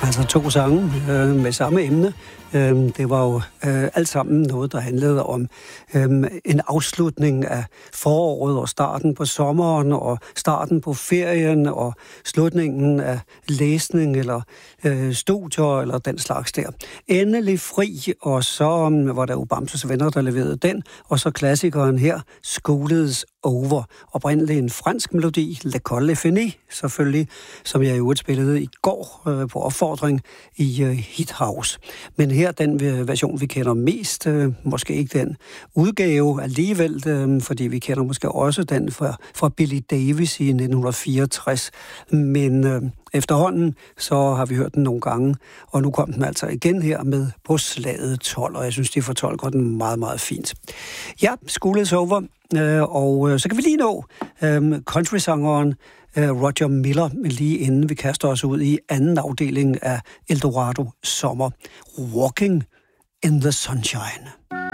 Altså 2 sange med samme emne. Det var jo alt sammen noget, der handlede om en afslutning af foråret og starten på sommeren og starten på ferien og slutningen af læsning eller studier eller den slags der. Endelig fri, og så var der jo Bamses Venner, der leverede den, og så klassikeren her, School is Over. Oprindeligt en fransk melodi, L'école est finie, selvfølgelig, som jeg jo spillede i går på opfordring i Hit House. Men her den version, vi kender mest, måske ikke den udgave alligevel, fordi vi kender måske også den fra Billy Davis i 1964. Men efterhånden, så har vi hørt den nogle gange, og nu kom den altså igen her med På slaget 12, og jeg synes, de fortolker den meget, meget fint. Ja, School is Over, og så kan vi lige nå countrysangeren Roger Miller, lige inden vi kaster os ud i anden afdeling af Eldorado Sommer. Walking in the Sunshine.